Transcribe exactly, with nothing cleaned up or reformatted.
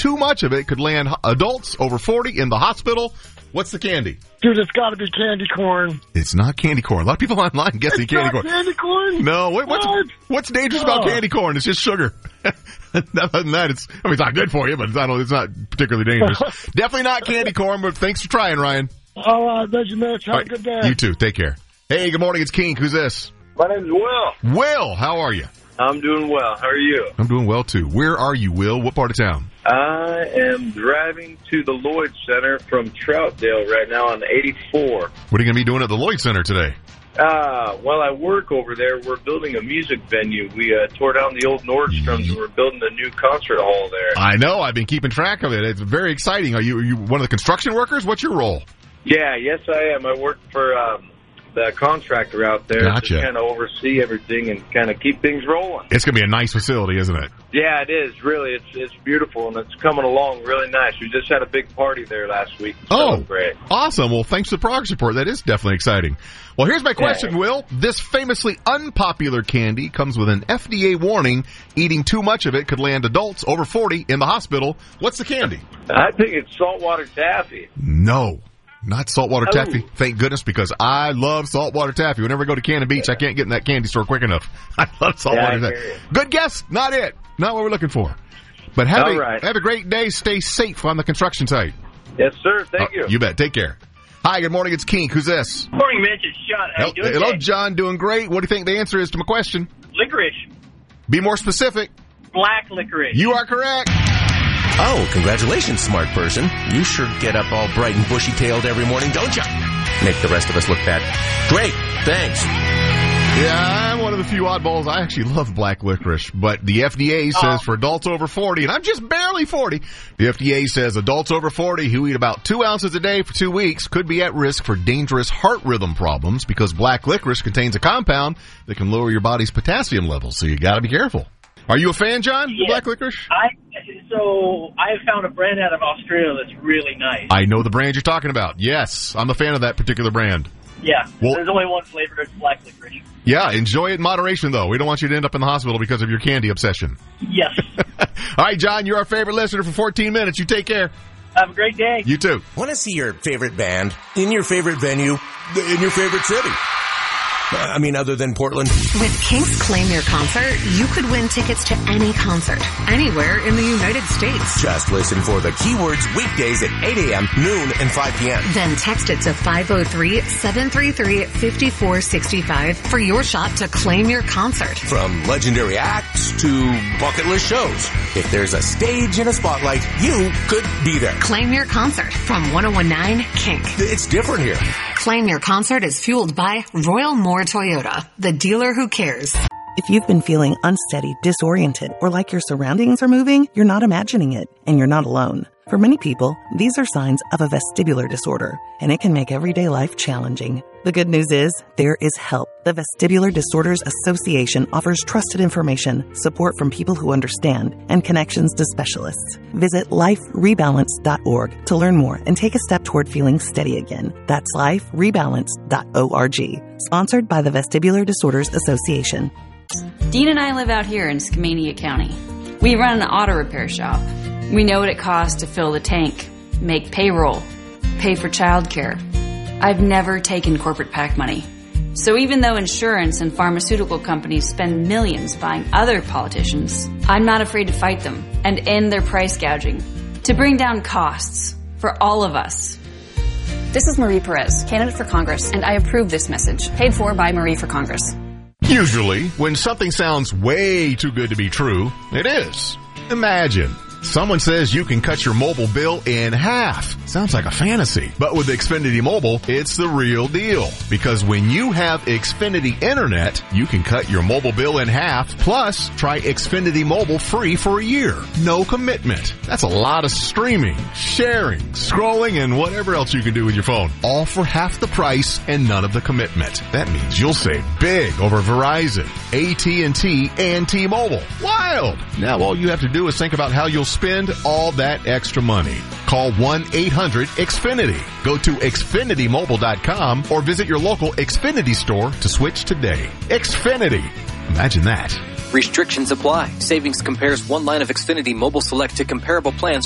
too much of it could land adults over forty in the hospital. What's the candy? Dude, it's got to be candy corn. It's not candy corn. A lot of people online guessing it's candy not corn. candy corn? No, wait, what's, what? what's dangerous oh. about candy corn? It's just sugar. Other than that, it's, I mean, it's not good for you, but it's not, it's not particularly dangerous. Definitely not candy corn, but thanks for trying, Ryan. All right, thank you, Mitch. Have All right, a good day. You too. Take care. Hey, good morning. It's King. Who's this? My name's Will. Will, how are you? I'm doing well. How are you? I'm doing well, too. Where are you, Will? What part of town? I am driving to the Lloyd Center from Troutdale right now on eighty-four. What are you going to be doing at the Lloyd Center today? Uh, well, I work over there. We're building a music venue. We uh, tore down the old Nordstrom's and we're building a new concert hall there. I know. I've been keeping track of it. It's very exciting. Are you, are you one of the construction workers? What's your role? Yeah, yes, I am. I work for um, the contractor out there. Gotcha. To kind of oversee everything and kind of keep things rolling. It's going to be a nice facility, isn't it? Yeah, it is. Really, it's it's beautiful, and it's coming along really nice. We just had a big party there last week. So oh, great. Awesome. Well, thanks for the progress report. That is definitely exciting. Well, here's my question, yeah. Will. This famously unpopular candy comes with an F D A warning. Eating too much of it could land adults over forty in the hospital. What's the candy? I think it's saltwater taffy. No. Not saltwater oh. taffy, thank goodness, because I love saltwater taffy. Whenever I go to Cannon Beach, I can't get in that candy store quick enough. I love saltwater yeah, taffy. Good guess, not it. Not what we're looking for. But have, a, right. have a great day. Stay safe on the construction site. Yes, sir. Thank oh, you. You bet. Take care. Hi, good morning. It's Kink. Who's this? Morning, Mitch. It's John. How Hello, you doing hello today? John. Doing great. What do you think the answer is to my question? Licorice. Be more specific. Black licorice. You are correct. Oh, congratulations, smart person. You sure get up all bright and bushy-tailed every morning, don't you? Make the rest of us look bad. Great, thanks. Yeah, I'm one of the few oddballs. I actually love black licorice, but the F D A says oh. for adults over forty, and I'm just barely forty, the F D A says adults over forty who eat about two ounces a day for two weeks could be at risk for dangerous heart rhythm problems because black licorice contains a compound that can lower your body's potassium levels, so you gotta be careful. Are you a fan, John, yeah. of black licorice? I So I have found a brand out of Australia that's really nice. I know the brand you're talking about. Yes, I'm a fan of that particular brand. Yeah, well, there's only one flavor. It's black licorice. Yeah, enjoy it in moderation, though. We don't want you to end up in the hospital because of your candy obsession. Yes. All right, John, you're our favorite listener for fourteen minutes. You take care. Have a great day. You too. Want to see your favorite band in your favorite venue in your favorite city? I mean, other than Portland. With Kink's Claim Your Concert, you could win tickets to any concert, anywhere in the United States. Just listen for the keywords weekdays at eight a.m., noon, and five p.m. Then text it to five oh three, seven three three, five four six five for your shot to claim your concert. From legendary acts to bucket list shows. If there's a stage and a spotlight, you could be there. Claim your concert from one oh one nine Kink. It's different here. Claim Your Concert is fueled by Royal Moore Toyota, the dealer who cares. If you've been feeling unsteady, disoriented, or like your surroundings are moving, you're not imagining it, and you're not alone. For many people, these are signs of a vestibular disorder, and it can make everyday life challenging. The good news is, there is help. The Vestibular Disorders Association offers trusted information, support from people who understand, and connections to specialists. Visit life rebalance dot org to learn more and take a step toward feeling steady again. That's life rebalance dot org. Sponsored by the Vestibular Disorders Association. Dean and I live out here in Skamania County. We run an auto repair shop. We know what it costs to fill the tank, make payroll, pay for childcare. I've never taken corporate PAC money. So even though insurance and pharmaceutical companies spend millions buying other politicians, I'm not afraid to fight them and end their price gouging to bring down costs for all of us. This is Marie Perez, candidate for Congress, and I approve this message, paid for by Marie for Congress. Usually, when something sounds way too good to be true, it is. Imagine someone says you can cut your mobile bill in half. Sounds like a fantasy. But with Xfinity Mobile, it's the real deal. Because when you have Xfinity Internet, you can cut your mobile bill in half. Plus, try Xfinity Mobile free for a year. No commitment. That's a lot of streaming, sharing, scrolling, and whatever else you can do with your phone. All for half the price and none of the commitment. That means you'll save big over Verizon, A T and T, and T-Mobile. Wild! Now all you have to do is think about how you'll spend all that extra money. Call one eight hundred X Finity. Go to Xfinity Mobile dot com or visit your local Xfinity store to switch today. Xfinity. Imagine that. Restrictions apply. Savings compares one line of Xfinity Mobile Select to comparable plans